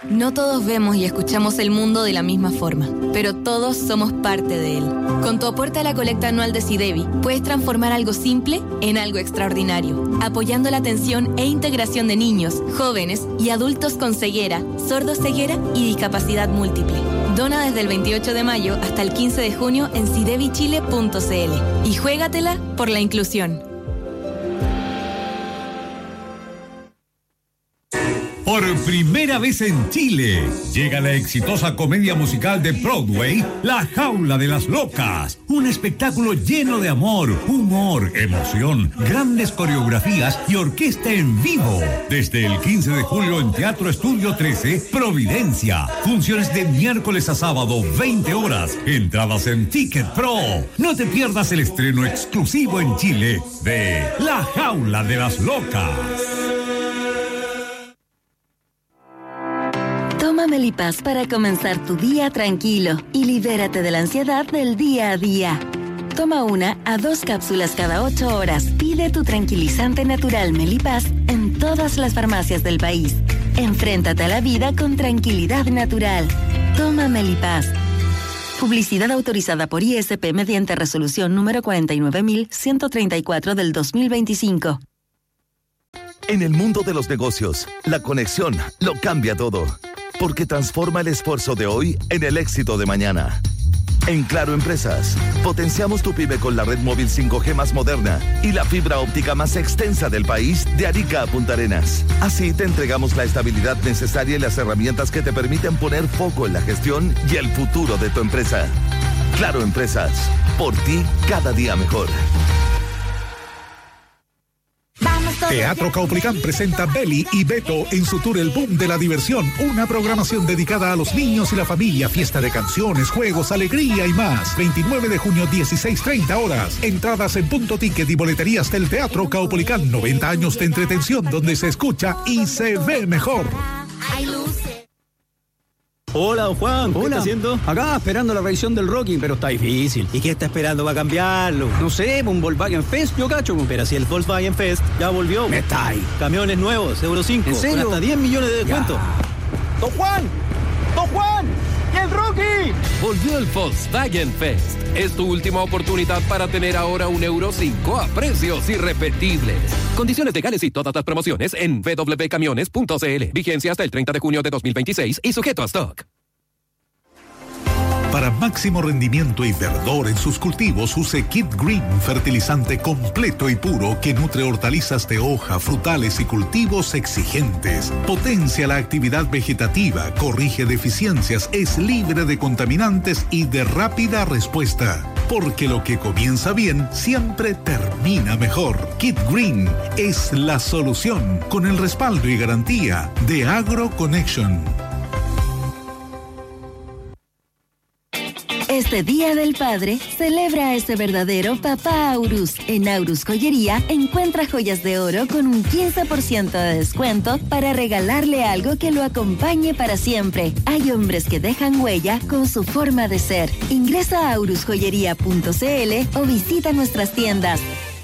No todos vemos y escuchamos el mundo de la misma forma, pero todos somos parte de él. Con tu aporte a la colecta anual de SIDEVI, puedes transformar algo simple en algo extraordinario, apoyando la atención e integración de niños, jóvenes y adultos con ceguera, sordoceguera y discapacidad múltiple. Dona desde el 28 de mayo hasta el 15 de junio en sidevichile.cl y juégatela por la inclusión. Por primera vez en Chile, llega la exitosa comedia musical de Broadway, La Jaula de las Locas. Un espectáculo lleno de amor, humor, emoción, grandes coreografías y orquesta en vivo. Desde el 15 de julio en Teatro Estudio 13, Providencia. Funciones de miércoles a sábado, 20 horas. Entradas en Ticket Pro. No te pierdas el estreno exclusivo en Chile de La Jaula de las Locas. Toma Melipaz para comenzar tu día tranquilo y libérate de la ansiedad del día a día. Toma 1 a 2 cápsulas cada 8 horas. Pide tu tranquilizante natural Melipaz en todas las farmacias del país. Enfréntate a la vida con tranquilidad natural. Toma Melipaz. Publicidad autorizada por ISP mediante resolución número 49134 del 2025. En el mundo de los negocios, la conexión lo cambia todo, porque transforma el esfuerzo de hoy en el éxito de mañana. En Claro Empresas, potenciamos tu pyme con la red móvil 5G más moderna y la fibra óptica más extensa del país de Arica a Punta Arenas. Así te entregamos la estabilidad necesaria y las herramientas que te permiten poner foco en la gestión y el futuro de tu empresa. Claro Empresas, por ti cada día mejor. Teatro Caupolicán presenta Beli y Beto en su tour El Boom de la Diversión, una programación dedicada a los niños y la familia, fiesta de canciones, juegos, alegría y más. 29 de junio, 16:30 horas. Entradas en Punto Ticket y boleterías del Teatro Caupolicán. 90 años de entretención donde se escucha y se ve mejor. Hola, don Juan, ¿qué está haciendo? Acá esperando la revisión del Rocky, pero está difícil. ¿Y qué está esperando para cambiarlo? No sé, un Volkswagen Fest, yo cacho. Pero si el Volkswagen Fest ya volvió. Me está ahí. Camiones nuevos, Euro 5. ¿En serio? Con hasta 10 millones de descuento. ¡Don Juan! ¡Don Juan! ¡Y el Rocky! Volvió el Volkswagen Fest. Es tu última oportunidad para tener ahora un Euro 5 a precios irrepetibles. Condiciones legales y todas las promociones en www.camiones.cl. Vigencia hasta el 30 de junio de 2026 y sujeto a stock. Para máximo rendimiento y verdor en sus cultivos, use Kid Green, fertilizante completo y puro que nutre hortalizas de hoja, frutales y cultivos exigentes. Potencia la actividad vegetativa, corrige deficiencias, es libre de contaminantes y de rápida respuesta. Porque lo que comienza bien siempre termina mejor. Kid Green es la solución, con el respaldo y garantía de AgroConnection. Este Día del Padre, celebra a ese verdadero papá Aurus. En Aurus Joyería, encuentra joyas de oro con un 15% de descuento para regalarle algo que lo acompañe para siempre. Hay hombres que dejan huella con su forma de ser. Ingresa a aurusjoyería.cl o visita nuestras tiendas.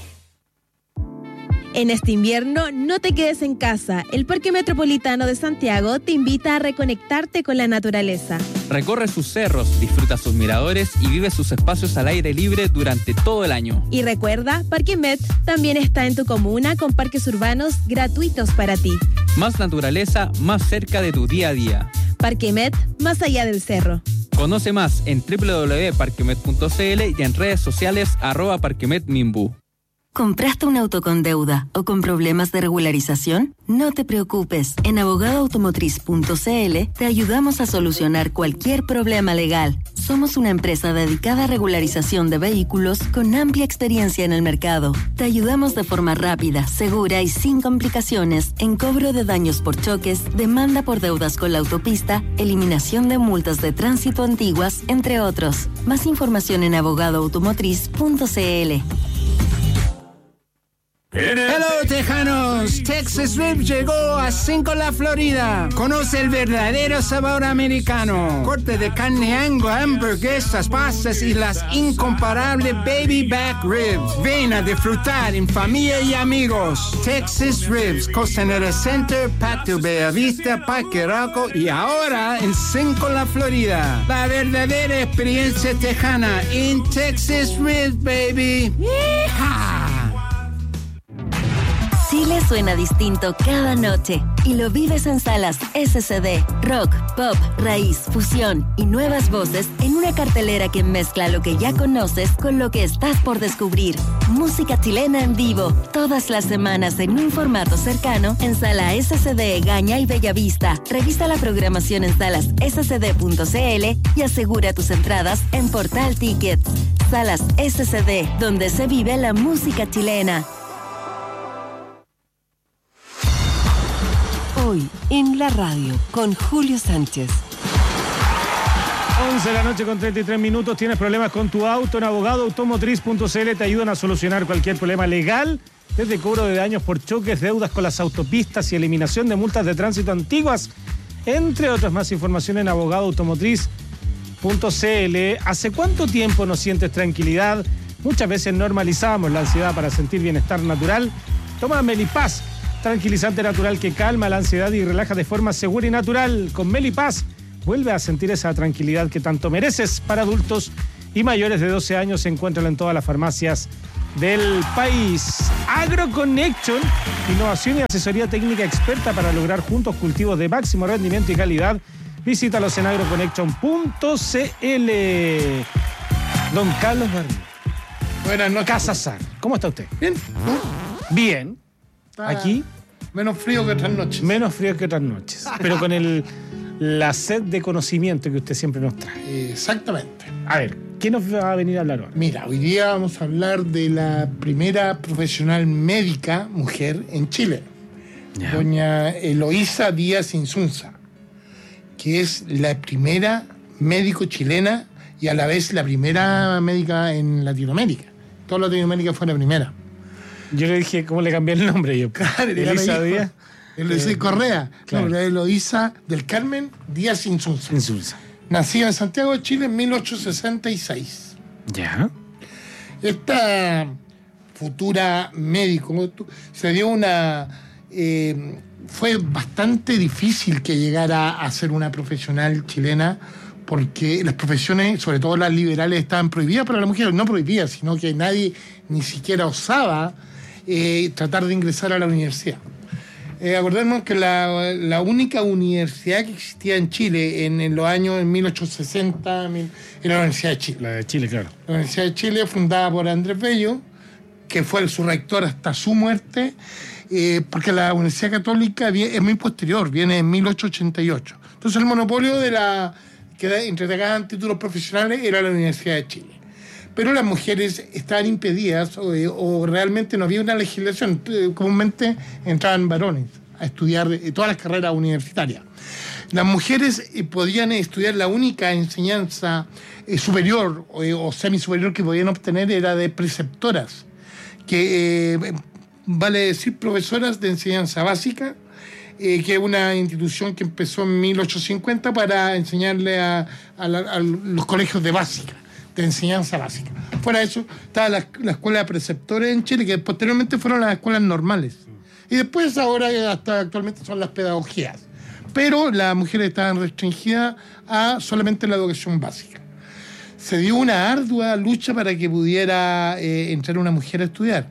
En este invierno, no te quedes en casa. El Parque Metropolitano de Santiago te invita a reconectarte con la naturaleza. Recorre sus cerros, disfruta sus miradores y vive sus espacios al aire libre durante todo el año. Y recuerda, Parque Met también está en tu comuna con parques urbanos gratuitos para ti. Más naturaleza, más cerca de tu día a día. Parque Met, más allá del cerro. Conoce más en www.parquemet.cl y en redes sociales @parquemetminbu. ¿Compraste un auto con deuda o con problemas de regularización? No te preocupes. En abogadoautomotriz.cl te ayudamos a solucionar cualquier problema legal. Somos una empresa dedicada a regularización de vehículos con amplia experiencia en el mercado. Te ayudamos de forma rápida, segura y sin complicaciones en cobro de daños por choques, demanda por deudas con la autopista, eliminación de multas de tránsito antiguas, entre otros. Más información en abogadoautomotriz.cl. Hello, tejanos. Texas Ribs llegó a 5 La Florida. Conoce el verdadero sabor americano. Corte de carne Angus, hamburguesas, pastas y las incomparables baby back ribs. Ven a disfrutar en familia y amigos. Texas Ribs, Costanera Center, Patio Bellavista, Parque Arauco y ahora en 5 La Florida. La verdadera experiencia tejana en Texas Ribs, baby. ¡Yeehaw! Chile suena distinto cada noche y lo vives en salas SCD, rock, pop, raíz, fusión y nuevas voces en una cartelera que mezcla lo que ya conoces con lo que estás por descubrir. Música chilena en vivo, todas las semanas en un formato cercano en Sala SCD, Gaña y Bellavista. Revisa la programación en salasscd.cl y asegura tus entradas en Portal Tickets. Salas SCD, donde se vive la música chilena. Hoy en la radio con Julio Sánchez. 11 de la noche con 33 minutos. ¿Tienes problemas con tu auto? En abogadoautomotriz.cl te ayudan a solucionar cualquier problema legal, desde cobro de daños por choques, deudas con las autopistas y eliminación de multas de tránsito antiguas, entre otras. Más información en abogadoautomotriz.cl. ¿Hace cuánto tiempo no sientes tranquilidad? Muchas veces normalizamos la ansiedad para sentir bienestar natural. Toma Melipaz, tranquilizante natural que calma la ansiedad y relaja de forma segura y natural. Con Melipaz vuelve a sentir esa tranquilidad que tanto mereces. Para adultos y mayores de 12 años se encuentran en todas las farmacias del país. AgroConnection, innovación y asesoría técnica experta para lograr juntos cultivos de máximo rendimiento y calidad. Visítalos en agroconnection.cl. Don Carlos Barrio. Buenas noches. Casasar, ¿cómo está usted? Bien. Bien. Aquí. Menos frío que otras noches. Menos frío que otras noches. Pero con la sed de conocimiento que usted siempre nos trae. Exactamente. A ver, ¿qué nos va a venir a hablar ahora? Mira, hoy día vamos a hablar de la primera profesional médica mujer en Chile. Ya. Doña Eloísa Díaz Insunza, que es la primera médico chilena y a la vez la primera médica en Latinoamérica. Toda Latinoamérica fue la primera. Yo le dije, ¿cómo le cambié el nombre yo? Claro, Eloísa Díaz. Eloísa Correa. Claro. No, Eloísa del Carmen Díaz Insunza. Nacida en Santiago de Chile en 1866. Ya. Esta futura médico se dio fue bastante difícil que llegara a ser una profesional chilena, porque las profesiones, sobre todo las liberales, estaban prohibidas para las mujeres. No prohibidas, sino que nadie ni siquiera osaba tratar de ingresar a la universidad. Acordemos que la única universidad que existía en Chile en los años 1860 era la Universidad de Chile. La de Chile, claro. La Universidad de Chile, fundada por Andrés Bello, que fue su rector hasta su muerte, porque la Universidad Católica es muy posterior, viene en 1888. Entonces el monopolio que entregaban títulos profesionales era la Universidad de Chile. Pero las mujeres estaban impedidas o realmente no había una legislación. Comúnmente entraban varones a estudiar todas las carreras universitarias. Las mujeres podían estudiar, la única enseñanza superior o semisuperior que podían obtener era de preceptoras, que vale decir profesoras de enseñanza básica, que es una institución que empezó en 1850 para enseñarle a los colegios de básica, de enseñanza básica. Fuera de eso, estaba la escuela de preceptores en Chile, que posteriormente fueron las escuelas normales. Y después, ahora, hasta actualmente, son las pedagogías. Pero las mujeres estaban restringidas a solamente la educación básica. Se dio una ardua lucha para que pudiera entrar una mujer a estudiar.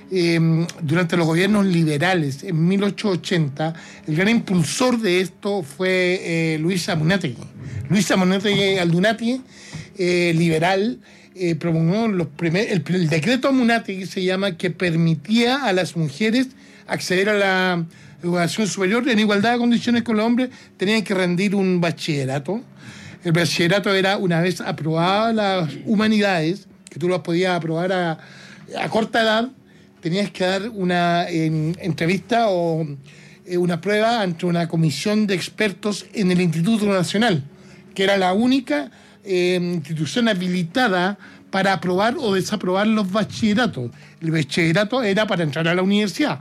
Durante los gobiernos liberales, en 1880, el gran impulsor de esto fue Luisa Monetegui. Luisa Monetegui Aldunati, liberal, promulgó el decreto Monetegui, se llama, que permitía a las mujeres acceder a la educación superior en igualdad de condiciones con los hombres. Tenían que rendir un bachillerato. El bachillerato era, una vez aprobadas las humanidades, que tú las podías aprobar a corta edad, tenías que dar una entrevista o una prueba ante una comisión de expertos en el Instituto Nacional, que era la única institución habilitada para aprobar o desaprobar los bachilleratos. El bachillerato era para entrar a la universidad.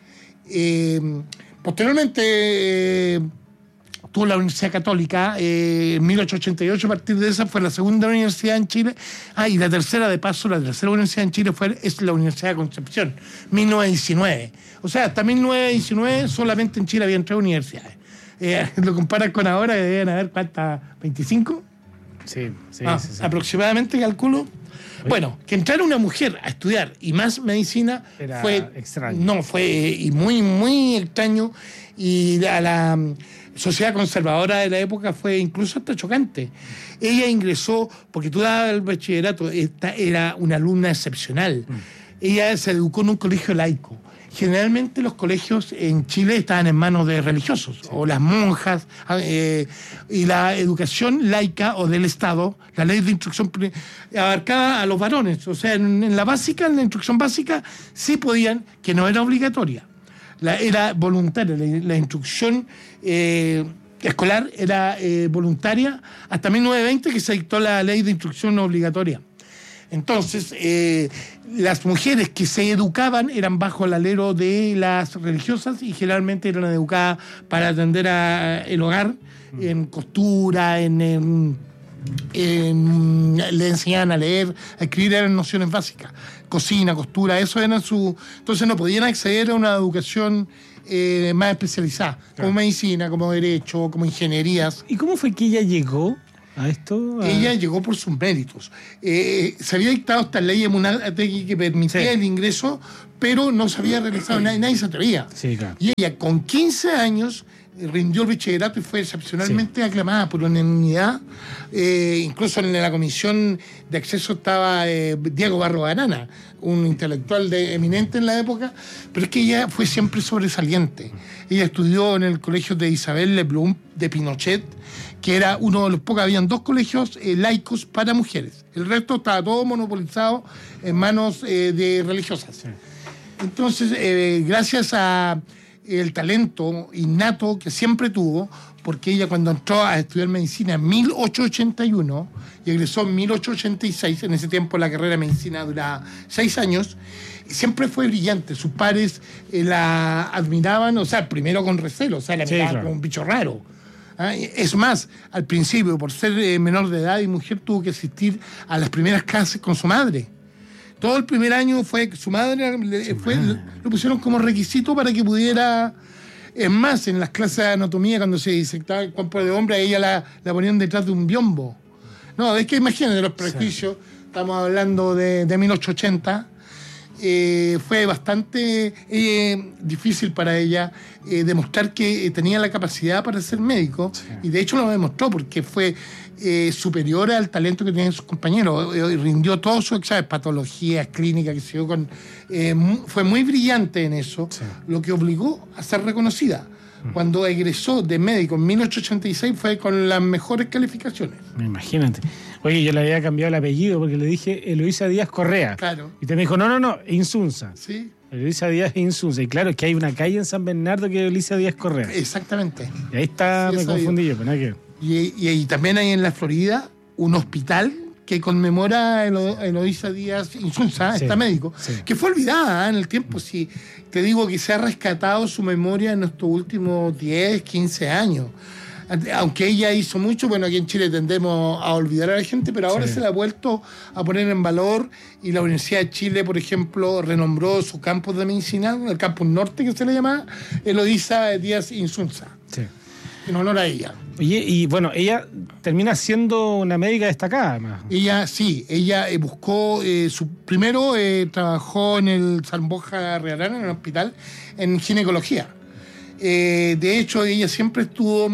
Posteriormente tuvo la Universidad Católica, en 1888, a partir de esa fue la segunda universidad en Chile. Y la tercera universidad en Chile es la Universidad de Concepción, 1919. O sea, hasta 1919 solamente en Chile había 3 universidades. Lo comparas con ahora, que deben haber, ¿cuántas? ¿25? Sí. Aproximadamente, calculo. Bueno, que entrara una mujer a estudiar y más medicina fue extraño. No, fue muy, muy extraño. Y a la sociedad conservadora de la época fue incluso hasta chocante. Ella ingresó, porque tú dabas el bachillerato, era una alumna excepcional. Ella se educó en un colegio laico. Generalmente los colegios en Chile estaban en manos de religiosos, o las monjas, y la educación laica o del Estado, la ley de instrucción abarcaba a los varones. O sea, en la instrucción básica, sí podían, que no era obligatoria. Era voluntaria, la instrucción escolar era voluntaria hasta 1920, que se dictó la ley de instrucción obligatoria. Entonces, las mujeres que se educaban eran bajo el alero de las religiosas y generalmente eran educadas para atender el hogar, en costura, le enseñaban a leer, a escribir, eran nociones básicas, cocina, costura, eso eran entonces no podían acceder a una educación más especializada, como medicina, como derecho, como ingenierías. ¿Y cómo fue que ella llegó a esto? Ella llegó por sus méritos. Se había dictado esta ley de Munarritegui que permitía el ingreso, pero no se había realizado, nadie se atrevía. Sí, claro. Y ella, con 15 años, rindió el bachillerato y fue excepcionalmente aclamada por unanimidad. Incluso en la comisión de acceso estaba Diego Barro Banana, un intelectual eminente en la época, pero es que ella fue siempre sobresaliente. Ella estudió en el colegio de Isabel Le Blum de Pinochet, que era uno de los pocos, habían 2 colegios laicos para mujeres. El resto estaba todo monopolizado en manos de religiosas. Sí. Entonces, gracias a el talento innato que siempre tuvo, porque ella cuando entró a estudiar medicina en 1881 y egresó en 1886, en ese tiempo la carrera de medicina duraba 6 años, siempre fue brillante. Sus pares la admiraban, o sea, primero con recelo, o sea, la miraban como un bicho raro. Es más, al principio, por ser menor de edad y mujer, tuvo que asistir a las primeras clases con su madre. Todo el primer año fue su madre, lo pusieron como requisito para que pudiera. Es más, en las clases de anatomía, cuando se disectaba el cuerpo de hombre, a ella la ponían detrás de un biombo. No, es que imagínense los prejuicios, estamos hablando de 1880. Fue bastante difícil para ella demostrar que tenía la capacidad para ser médico, y de hecho lo demostró porque fue superior al talento que tenían sus compañeros, rindió todos sus exámenes, patologías, clínicas, que se dio fue muy brillante en eso, lo que obligó a ser reconocida. Cuando egresó de médico en 1886 fue con las mejores calificaciones. Imagínate. Oye, yo le había cambiado el apellido porque le dije Eloísa Díaz Correa. Claro. Y te me dijo, no, Insunza. Sí. Eloísa Díaz Insunza. Y claro, es que hay una calle en San Bernardo que es Eloísa Díaz Correa. Exactamente. Y ahí está, me confundí yo, pero nada que ver. Y también hay en la Florida un hospital que conmemora a Eloísa Díaz Insunza, esta médico, que fue olvidada en el tiempo. Sí, te digo que se ha rescatado su memoria en estos últimos 10, 15 años. Aunque ella hizo mucho, bueno, aquí en Chile tendemos a olvidar a la gente, pero ahora se la ha vuelto a poner en valor, y la Universidad de Chile, por ejemplo, renombró su campus de medicina, el campus norte que se le llama, Eloísa Díaz Insunza. Sí. En honor a ella. Oye, y bueno, ella termina siendo una médica destacada, además. Ella buscó, primero trabajó en el San Borja Rearán, en el hospital, en ginecología. De hecho, ella siempre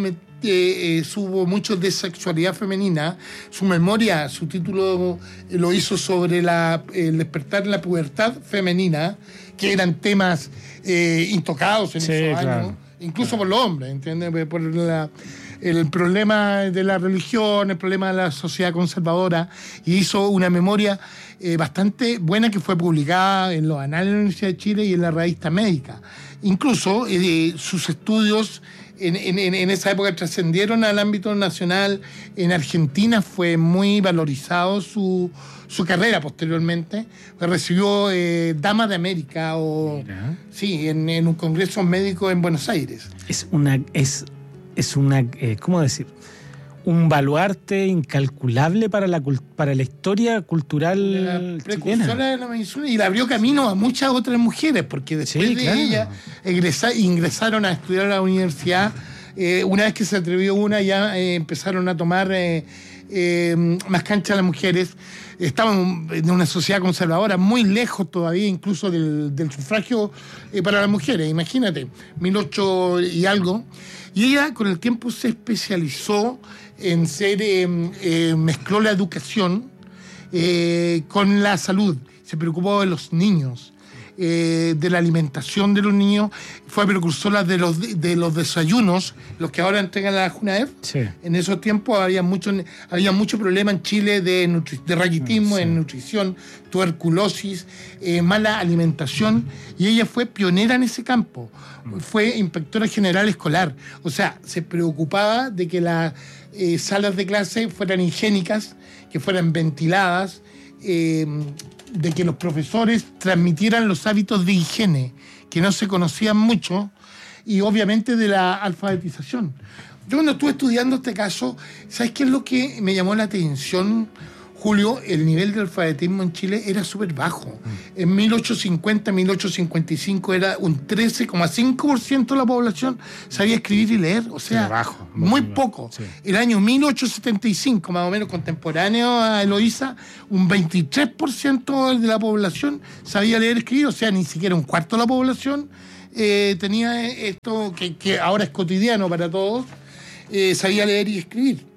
supo mucho de sexualidad femenina. Su memoria, su título lo hizo sobre el despertar en la pubertad femenina, que eran temas intocados en esos años. Incluso por los hombres, ¿entiendes? Por el problema de la religión, el problema de la sociedad conservadora, y hizo una memoria bastante buena que fue publicada en los anales de la Universidad de Chile y en la revista médica. Incluso sus estudios en esa época trascendieron al ámbito nacional. En Argentina fue muy valorizado su carrera posteriormente. Recibió Dama de América en un congreso médico en Buenos Aires. Es una ¿cómo decir? Un baluarte incalculable para la historia cultural la precursora de la medicina, y le abrió camino a muchas otras mujeres, porque después de ella ingresaron a estudiar a la universidad. Una vez que se atrevió ya empezaron a tomar más cancha las mujeres. Estaban en una sociedad conservadora muy lejos todavía incluso del sufragio para las mujeres, imagínate, 1800 y algo. Y ella con el tiempo se especializó en mezcló la educación con la salud, se preocupó de los niños, de la alimentación de los niños, fue precursora de los desayunos, los que ahora entregan la Junaev. Sí. En esos tiempos había mucho problema en Chile de raquitismo, en nutrición, tuberculosis, mala alimentación, y ella fue pionera en ese campo. Fue inspectora general escolar, o sea, se preocupaba de que las salas de clase fueran higiénicas, que fueran ventiladas, de que los profesores transmitieran los hábitos de higiene, que no se conocían mucho, y obviamente de la alfabetización. Yo cuando estuve estudiando este caso, ¿sabes qué es lo que me llamó la atención, Julio? El nivel de alfabetismo en Chile era súper bajo. En 1850, 1855 era un 13,5% de la población sabía escribir y leer, o sea, bajo, muy poco. Sí. El año 1875, más o menos contemporáneo a Eloísa, un 23% de la población sabía leer y escribir, o sea, ni siquiera un cuarto de la población tenía esto que ahora es cotidiano para todos, sabía leer y escribir.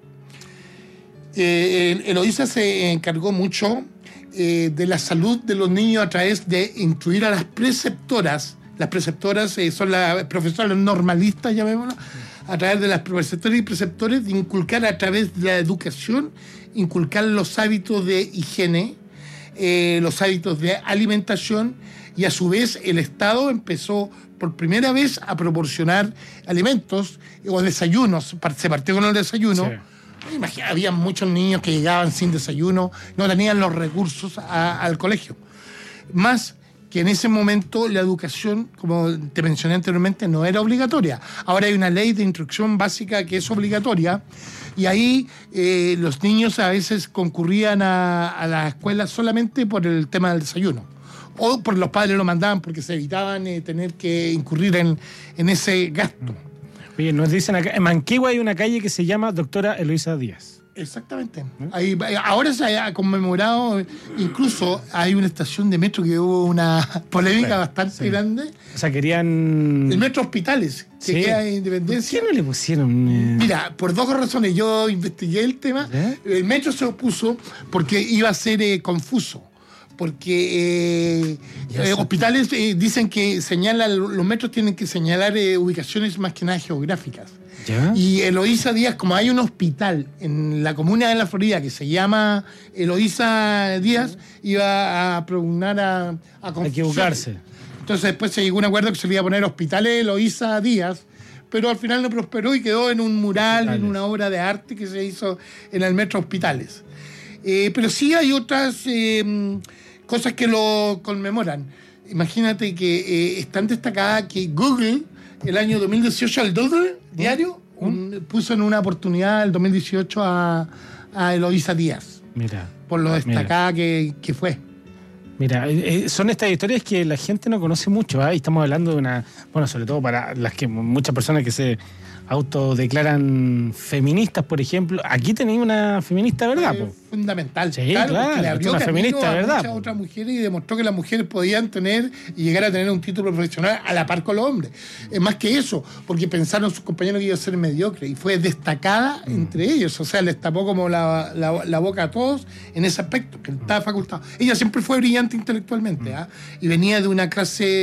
Eloísa se encargó mucho de la salud de los niños a través de instruir a las preceptoras. Las preceptoras son las profesoras normalistas, llamémoslas, a través de las preceptoras y preceptores, de inculcar a través de la educación, inculcar los hábitos de higiene, los hábitos de alimentación, y a su vez el Estado empezó por primera vez a proporcionar alimentos o desayunos. Se partió con el desayuno. Sí. Imagina, había muchos niños que llegaban sin desayuno, no tenían los recursos al colegio. Más que en ese momento la educación, como te mencioné anteriormente, no era obligatoria. Ahora hay una ley de instrucción básica que es obligatoria, y ahí los niños a veces concurrían a la escuela solamente por el tema del desayuno, o por los padres lo mandaban porque se evitaban tener que incurrir en ese gasto. Oye, nos dicen acá, en Manquehue hay una calle que se llama Doctora Eloísa Díaz. Exactamente. Ahí, ahora se ha conmemorado, incluso hay una estación de metro que hubo una polémica bastante grande. O sea, querían... El metro Hospitales, que queda en Independencia. ¿Por qué no le pusieron...? Mira, por dos razones. Yo investigué el tema. El metro se opuso porque iba a ser confuso. Porque hospitales dicen que los metros tienen que señalar ubicaciones más que nada geográficas. ¿Ya? Y Eloísa Díaz, como hay un hospital en la comuna de La Florida que se llama Eloísa Díaz, iba a propugnar a equivocarse. Entonces después se llegó a un acuerdo que se le iba a poner Hospitales Eloísa Díaz, pero al final no prosperó y quedó en un mural, en una obra de arte que se hizo en el metro Hospitales. Pero sí hay otras cosas que lo conmemoran. Imagínate que es tan destacada que Google, el año 2018, el Doodle diario, puso en una oportunidad el 2018 a Eloísa Díaz. Mira. Por lo destacada que fue. Mira, son estas historias que la gente no conoce mucho, ¿eh? Y estamos hablando de una... Bueno, sobre todo para muchas personas que se autodeclaran feministas, por ejemplo. Aquí tenéis una feminista, ¿verdad? Fundamental. Sí, claro, le abrió una feminista, ¿verdad? Muchas otras mujeres y demostró que las mujeres podían tener y llegar a tener un título profesional a la par con los hombres. Es más que eso, porque pensaron sus compañeros que iba a ser mediocre y fue destacada entre ellos. O sea, les tapó como la boca a todos en ese aspecto, que estaba facultado. Ella siempre fue brillante intelectualmente, y venía de una clase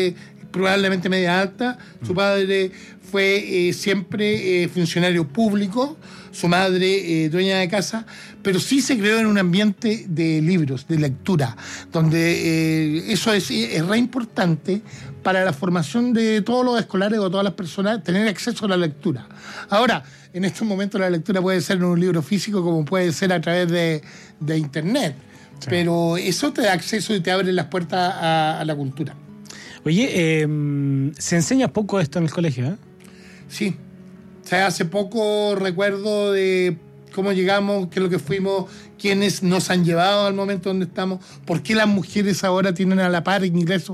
probablemente media alta. Su padre fue siempre funcionario público, su madre dueña de casa, pero sí se creó en un ambiente de libros, de lectura, donde eso es re importante para la formación de todos los escolares o todas las personas, tener acceso a la lectura. Ahora, en estos momentos la lectura puede ser en un libro físico como puede ser a través de internet, sí. Pero eso te da acceso y te abre las puertas a la cultura. Oye, ¿se enseña poco esto en el colegio? ¿Eh? Sí. O sea, hace poco recuerdo de cómo llegamos, qué es lo que fuimos, quiénes nos han llevado al momento donde estamos, por qué las mujeres ahora tienen a la par ingreso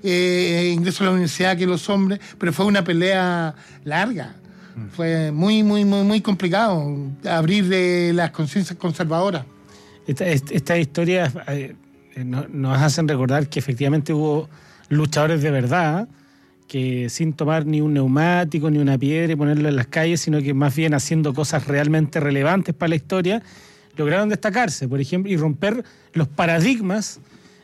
a la universidad que los hombres, pero fue una pelea larga. Fue muy, muy, muy, muy complicado abrir las conciencias conservadoras. Estas historias nos hacen recordar que efectivamente hubo luchadores de verdad que sin tomar ni un neumático ni una piedra y ponerlo en las calles, sino que más bien haciendo cosas realmente relevantes para la historia, lograron destacarse, por ejemplo, y romper los paradigmas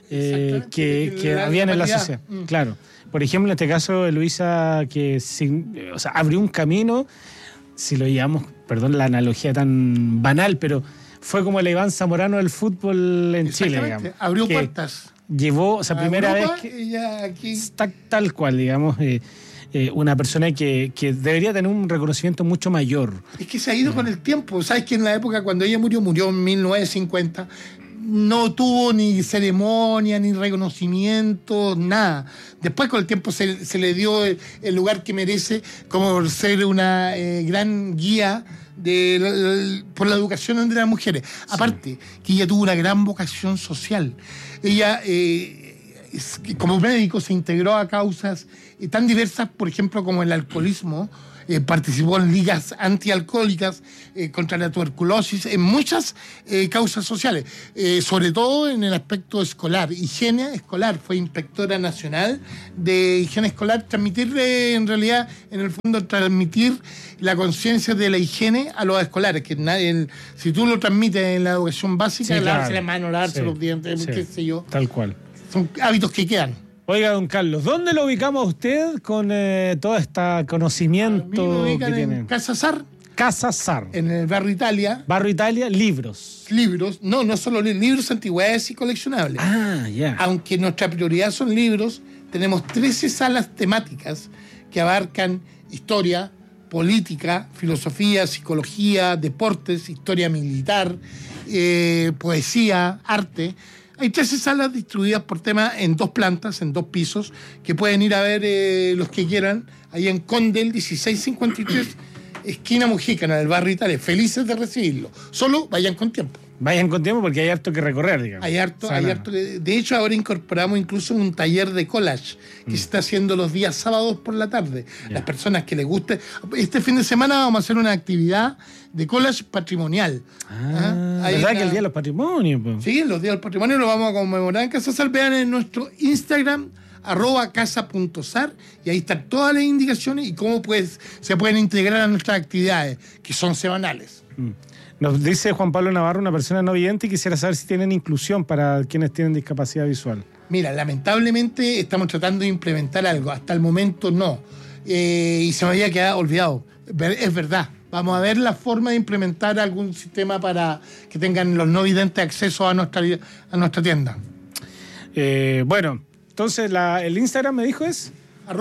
que habían en la sociedad. Claro. Por ejemplo, en este caso de Luisa, que abrió un camino, si lo llamamos, perdón la analogía tan banal, pero fue como el Iván Zamorano del fútbol en Chile, digamos. Abrió puertas. Llevó, primera Europa, vez que ella aquí está tal cual, digamos, una persona que debería tener un reconocimiento mucho mayor. Es que se ha ido con el tiempo. Sabes que en la época cuando ella murió en 1950, no tuvo ni ceremonia, ni reconocimiento, nada. Después con el tiempo se le dio el lugar que merece como ser una gran guía por la educación de las mujeres. Sí. Aparte, que ella tuvo una gran vocación social. Ella, como médico, se integró a causas tan diversas, por ejemplo, como el alcoholismo. Participó en ligas antialcohólicas contra la tuberculosis, en muchas causas sociales, sobre todo en el aspecto escolar, higiene escolar. Fue inspectora nacional de higiene escolar, en el fondo, transmitir la conciencia de la higiene a los escolares, que si tú lo transmites en la educación básica, sí, lavarse las manos, lavarse los dientes, qué sé yo. Tal cual. Son hábitos que quedan. Oiga, don Carlos, ¿dónde lo ubicamos a usted con todo este conocimiento que tiene? En Casa Sar. Casa Sar. En el Barrio Italia. Barrio Italia, libros. Libros, no solo libros, antigüedades y coleccionables. Ah, ya. Aunque nuestra prioridad son libros, tenemos 13 salas temáticas que abarcan historia, política, filosofía, psicología, deportes, historia militar, poesía, arte. Hay 13 salas distribuidas por tema en 2 plantas, en 2 pisos, que pueden ir a ver los que quieran, ahí en Condel 1653, esquina Mujícana, del Barrio Italia. Felices de recibirlo. Solo vayan con tiempo. Vayan con tiempo porque hay harto que recorrer, digamos. Hay harto. De hecho, ahora incorporamos incluso un taller de collage que se está haciendo los días sábados por la tarde. Yeah. Las personas que les guste. Este fin de semana vamos a hacer una actividad de collage patrimonial. ¿Verdad que el Día de los Patrimonios? Pues. Sí, los Días del Patrimonio lo vamos a conmemorar en Casa Sar. Vean en nuestro Instagram, @casa.sar, y ahí están todas las indicaciones y cómo se pueden integrar a nuestras actividades, que son semanales. Nos dice Juan Pablo Navarro, una persona no vidente, y quisiera saber si tienen inclusión para quienes tienen discapacidad visual. Mira, lamentablemente estamos tratando de implementar algo. Hasta el momento no. Y se me había quedado olvidado. Es verdad. Vamos a ver la forma de implementar algún sistema para que tengan los no videntes acceso a nuestra tienda. Bueno, entonces el Instagram me dijo es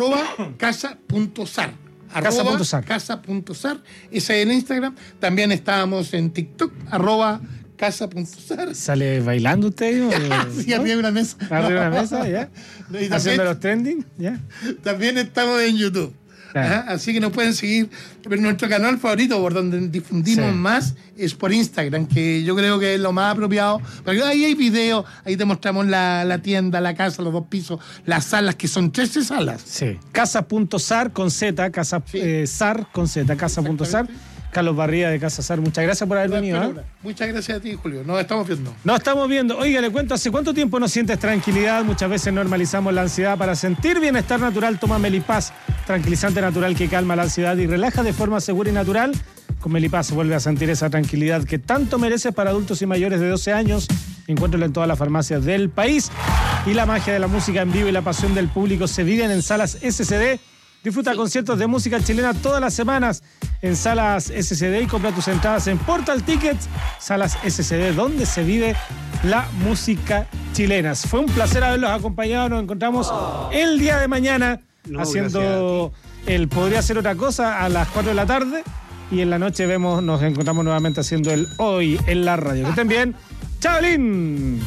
@casa.sar. Casa.sar. Ese es el Instagram. También estábamos en TikTok, @casa.sar. ¿Sale bailando usted? Sí, arriba de una mesa. Arriba de una mesa, ya. Haciendo los trending, ya. También estamos en YouTube. Así que nos pueden seguir. Pero nuestro canal favorito, por donde difundimos más, es por Instagram, que yo creo que es lo más apropiado. Porque ahí hay videos, ahí te mostramos la tienda, la casa, los 2 pisos, las salas, que son 13 salas. Sí. Casa.sar con Z, Sar con Z, casa.sar. Carlos Barría de Casa Sar, muchas gracias por haber venido. Muchas gracias a ti, Julio. Nos estamos viendo. Nos estamos viendo. Oiga, le cuento, ¿hace cuánto tiempo no sientes tranquilidad? Muchas veces normalizamos la ansiedad. Para sentir bienestar natural, toma Melipaz, tranquilizante natural que calma la ansiedad y relaja de forma segura y natural. Con Melipaz vuelve a sentir esa tranquilidad que tanto mereces. Para adultos y mayores de 12 años. Encuéntralo en todas las farmacias del país. y la magia de la música en vivo y la pasión del público se viven en Salas SCD. Disfruta conciertos de música chilena todas las semanas en Salas SCD y compra tus entradas en Portal Tickets. Salas SCD, donde se vive la música chilena. Fue un placer haberlos acompañado. Nos encontramos el día de mañana haciendo el Podría Ser Otra Cosa a las 4 de la tarde. Y en la noche nos encontramos nuevamente haciendo el Hoy en la Radio. Que estén bien. ¡Chaolín!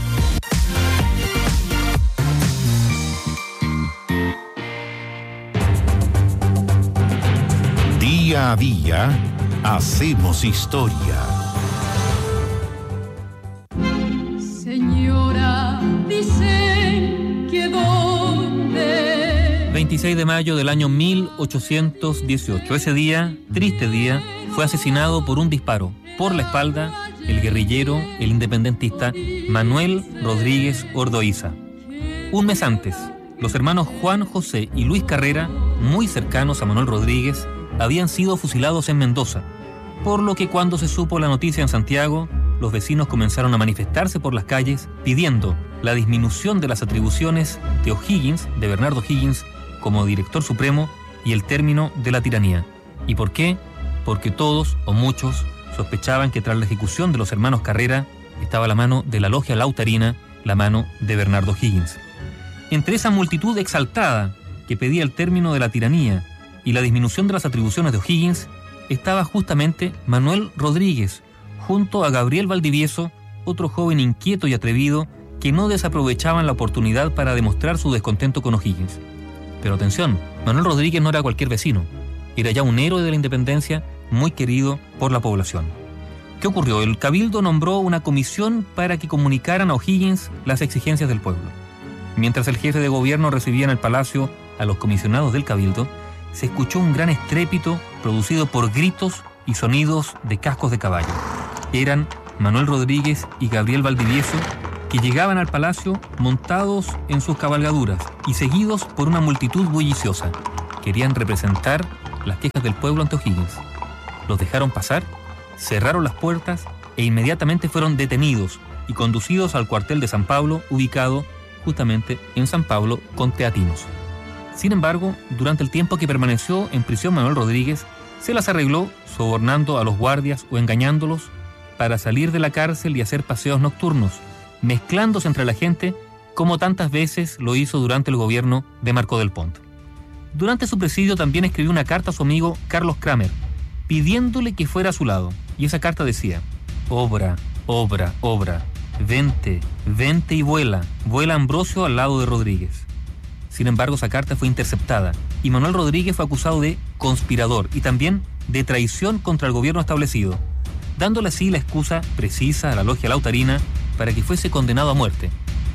Día a día, hacemos historia. Señora, dicen que dónde. 26 de mayo del año 1818. Ese día, triste día, fue asesinado por un disparo por la espalda el guerrillero, el independentista Manuel Rodríguez Ordóiza. Un mes antes, los hermanos Juan José y Luis Carrera, muy cercanos a Manuel Rodríguez, habían sido fusilados en Mendoza, por lo que cuando se supo la noticia en Santiago, los vecinos comenzaron a manifestarse por las calles pidiendo la disminución de las atribuciones de O'Higgins, de Bernardo O'Higgins, como director supremo y el término de la tiranía. ¿Y por qué? Porque todos, o muchos, sospechaban que tras la ejecución de los hermanos Carrera estaba la mano de la logia lautarina, la mano de Bernardo O'Higgins. Entre esa multitud exaltada que pedía el término de la tiranía y la disminución de las atribuciones de O'Higgins, estaba justamente Manuel Rodríguez, junto a Gabriel Valdivieso, otro joven inquieto y atrevido que no desaprovechaban la oportunidad para demostrar su descontento con O'Higgins. Pero atención, Manuel Rodríguez no era cualquier vecino, era ya un héroe de la independencia muy querido por la población. ¿Qué ocurrió? El Cabildo nombró una comisión para que comunicaran a O'Higgins las exigencias del pueblo. Mientras el jefe de gobierno recibía en el palacio a los comisionados del Cabildo, se escuchó un gran estrépito producido por gritos y sonidos de cascos de caballo. Eran Manuel Rodríguez y Gabriel Valdivieso, que llegaban al palacio montados en sus cabalgaduras y seguidos por una multitud bulliciosa. Querían representar las quejas del pueblo ante O'Higgins. Los dejaron pasar, cerraron las puertas e inmediatamente fueron detenidos y conducidos al cuartel de San Pablo, ubicado justamente en San Pablo con Teatinos. Sin embargo, durante el tiempo que permaneció en prisión Manuel Rodríguez, se las arregló sobornando a los guardias o engañándolos para salir de la cárcel y hacer paseos nocturnos, mezclándose entre la gente como tantas veces lo hizo durante el gobierno de Marco del Pont. Durante su presidio también escribió una carta a su amigo Carlos Kramer, pidiéndole que fuera a su lado, y esa carta decía: obra, obra, obra, vente, vente y vuela, vuela Ambrosio al lado de Rodríguez. Sin embargo, esa carta fue interceptada y Manuel Rodríguez fue acusado de conspirador y también de traición contra el gobierno establecido, dándole así la excusa precisa a la logia lautarina para que fuese condenado a muerte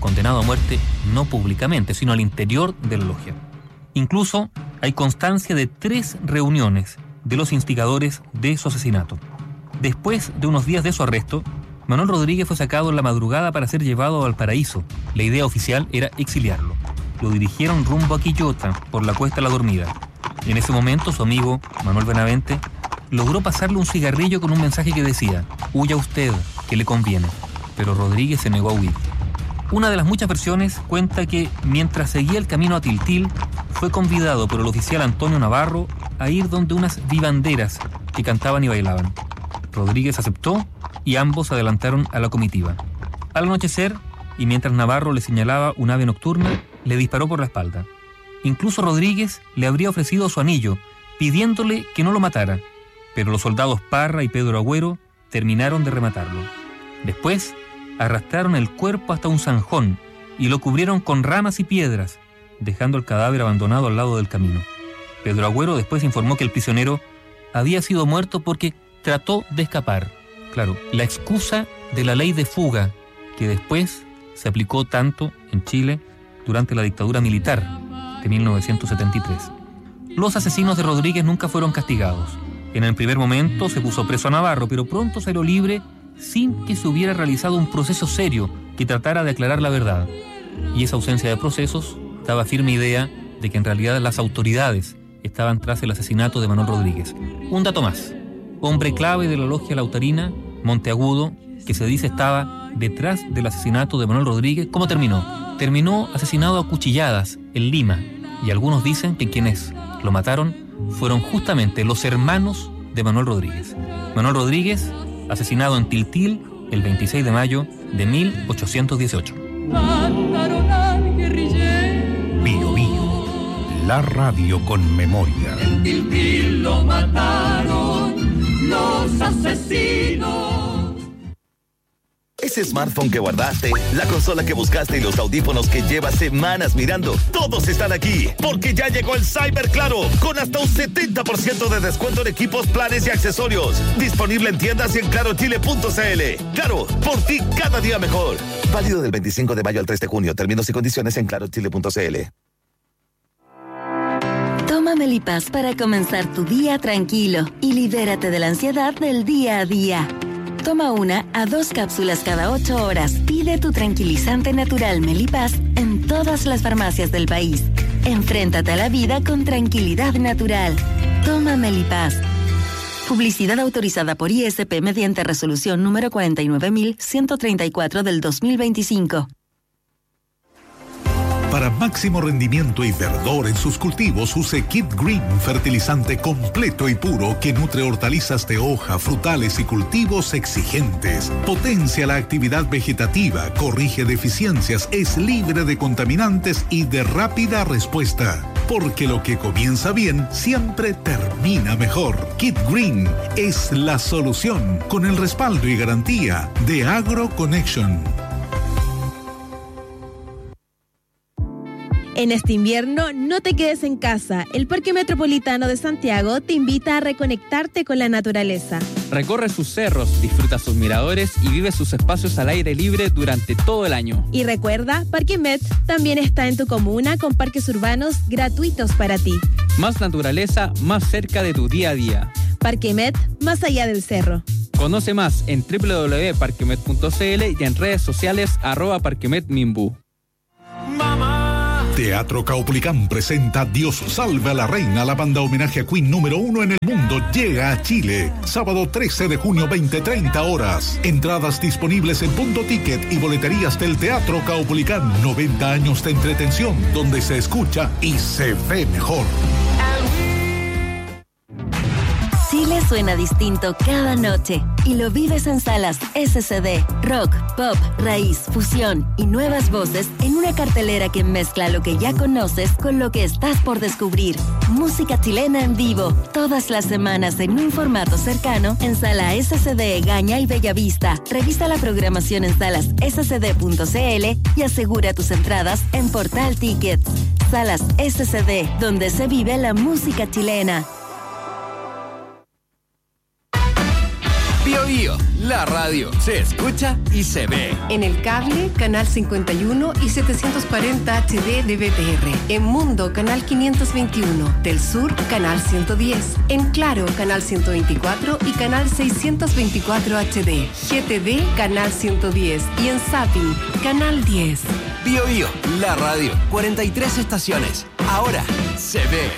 no públicamente, sino al interior de la logia. Incluso hay constancia de 3 reuniones de los instigadores de su asesinato. Después de unos días de su arresto, Manuel Rodríguez fue sacado en la madrugada para ser llevado a Valparaíso. La idea oficial era exiliarlo. Lo dirigieron rumbo a Quillota, por la Cuesta La Dormida. En ese momento, su amigo, Manuel Benavente, logró pasarle un cigarrillo con un mensaje que decía: huya usted, que le conviene. Pero Rodríguez se negó a huir. Una de las muchas versiones cuenta que, mientras seguía el camino a Tiltil, fue convidado por el oficial Antonio Navarro a ir donde unas vivanderas que cantaban y bailaban. Rodríguez aceptó y ambos se adelantaron a la comitiva. Al anochecer, y mientras Navarro le señalaba un ave nocturna, le disparó por la espalda. Incluso Rodríguez le habría ofrecido su anillo, pidiéndole que no lo matara, pero los soldados Parra y Pedro Agüero terminaron de rematarlo. Después, arrastraron el cuerpo hasta un zanjón y lo cubrieron con ramas y piedras, dejando el cadáver abandonado al lado del camino. Pedro Agüero después informó que el prisionero había sido muerto porque trató de escapar. Claro, la excusa de la ley de fuga, que después se aplicó tanto en Chile durante la dictadura militar de 1973. Los asesinos de Rodríguez nunca fueron castigados. En el primer momento se puso preso a Navarro, pero pronto salió libre sin que se hubiera realizado un proceso serio que tratara de aclarar la verdad. Y esa ausencia de procesos daba firme idea de que en realidad las autoridades estaban tras el asesinato de Manuel Rodríguez. Un dato más: hombre clave de la logia lautarina, Monteagudo, que se dice estaba detrás del asesinato de Manuel Rodríguez, ¿cómo terminó? terminó asesinado a cuchilladas en Lima, y algunos dicen que quienes lo mataron fueron justamente los hermanos de Manuel Rodríguez. Manuel Rodríguez, asesinado en Tiltil el 26 de mayo de 1818. Mataron al guerrillero. Bio Bio, la radio con memoria. En Tiltil lo mataron los asesinos. Ese smartphone que guardaste, la consola que buscaste y los audífonos que llevas semanas mirando, todos están aquí, porque ya llegó el Cyber Claro, con hasta un 70% de descuento en equipos, planes y accesorios. Disponible en tiendas y en clarochile.cl. Claro, por ti cada día mejor. Válido del 25 de mayo al 3 de junio. Términos y condiciones en clarochile.cl. Toma Melipaz para comenzar tu día tranquilo y libérate de la ansiedad del día a día. Toma 1 a 2 cápsulas cada 8 horas. Pide tu tranquilizante natural Melipaz en todas las farmacias del país. Enfréntate a la vida con tranquilidad natural. Toma Melipaz. Publicidad autorizada por ISP mediante resolución número 49134 del 2025. Para máximo rendimiento y verdor en sus cultivos, use Kit Green, fertilizante completo y puro que nutre hortalizas de hoja, frutales y cultivos exigentes. Potencia la actividad vegetativa, corrige deficiencias, es libre de contaminantes y de rápida respuesta. Porque lo que comienza bien siempre termina mejor. Kit Green es la solución, con el respaldo y garantía de AgroConnection. En este invierno, no te quedes en casa. El Parque Metropolitano de Santiago te invita a reconectarte con la naturaleza. Recorre sus cerros, disfruta sus miradores y vive sus espacios al aire libre durante todo el año. Y recuerda, Parque Met también está en tu comuna con parques urbanos gratuitos para ti. Más naturaleza, más cerca de tu día a día. Parque Met, más allá del cerro. Conoce más en www.parquemet.cl y en redes sociales @parquemetminbu. Teatro Caupolicán presenta Dios salve a la reina. La banda homenaje a Queen número 1 en el mundo llega a Chile. Sábado 13 de junio, 20:30 horas. Entradas disponibles en Punto Ticket y boleterías del Teatro Caupolicán. 90 años de entretención donde se escucha y se ve mejor. Chile suena distinto cada noche y lo vives en salas SCD, rock, pop, raíz, fusión y nuevas voces en una cartelera que mezcla lo que ya conoces con lo que estás por descubrir. Música chilena en vivo, todas las semanas en un formato cercano en Sala SCD Gaña y Bellavista. Revisa la programación en salas scd.cl y asegura tus entradas en Portal Tickets. Salas SCD, donde se vive la música chilena. Bio Bio, la radio se escucha y se ve. En el cable, canal 51 y 740 HD de BTR. En Mundo, canal 521. Del Sur, canal 110. En Claro, canal 124 y canal 624 HD. GTV, canal 110. Y en Zapping, canal 10. Bio Bio, la radio, 43 estaciones. Ahora se ve.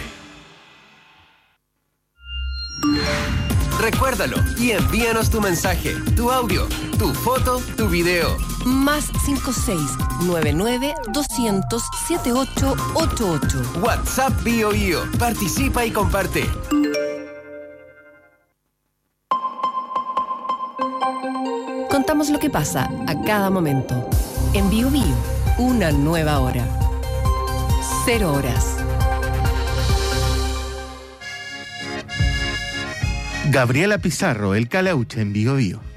Recuérdalo y envíanos tu mensaje, tu audio, tu foto, tu video. Más 56-99-200-7888. WhatsApp Bio Bio. Participa y comparte. Contamos lo que pasa a cada momento. En Bio Bio, una nueva hora. 0 horas. Gabriela Pizarro, el Caleuche en Bio Bio.